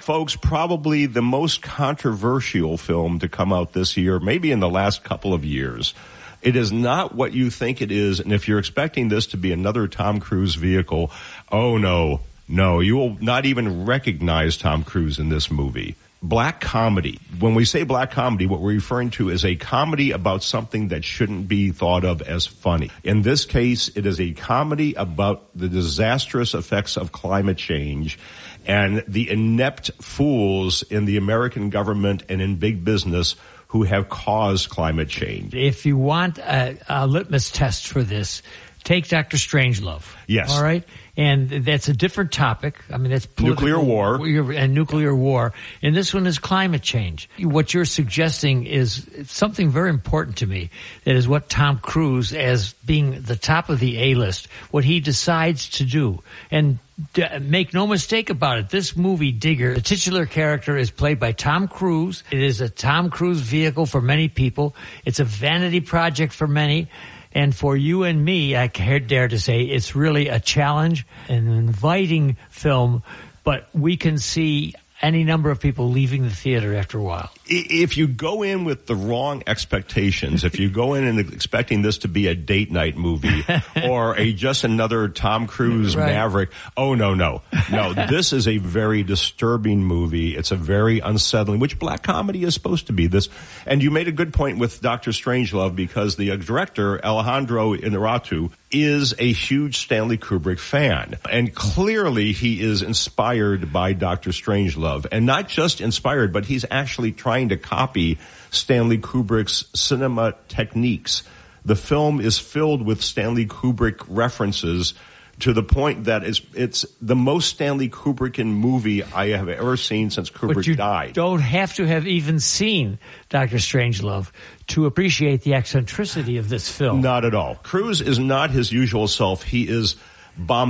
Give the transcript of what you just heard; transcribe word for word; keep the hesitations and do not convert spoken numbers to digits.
folks, probably the most controversial film to come out this year, maybe in the last couple of years. It is not what you think it is, and if you're expecting this to be another Tom Cruise vehicle, oh no, no, you will not even recognize Tom Cruise in this movie. Black comedy. When we say black comedy, what we're referring to is a comedy about something that shouldn't be thought of as funny. In this case, it is a comedy about the disastrous effects of climate change and the inept fools in the American government and in big business who have caused climate change. If you want a, a litmus test for this, take Doctor Strangelove. Yes. All right? And that's a different topic. I mean, that's nuclear war and nuclear war. And this one is climate change. What you're suggesting is something very important to me. That is what Tom Cruise, as being the top of the A-list, what he decides to do. And d- make no mistake about it, this movie, Digger, the titular character is played by Tom Cruise. It is a Tom Cruise vehicle for many people. It's a vanity project for many. And for you and me, I dare to say, it's really a challenge, an inviting film, but we can see any number of people leaving the theater after a while. If you go in with the wrong expectations, if you go in and expecting this to be a date night movie or a just another Tom Cruise right. Maverick, oh, no, no. No, this is a very disturbing movie. It's a very unsettling, which black comedy is supposed to be. This, and you made a good point with Doctor Strangelove because the director, Alejandro Inarritu, is a huge Stanley Kubrick fan. And clearly he is inspired by Doctor Strangelove. And not just inspired, but he's actually trying to copy Stanley Kubrick's cinema techniques. The film is filled with Stanley Kubrick references to the point that it's, it's the most Stanley Kubrickian movie I have ever seen since Kubrick but you died. Don't have to have even seen Doctor Strangelove to appreciate the eccentricity of this film. Not at all. Cruise is not his usual self. He is bomb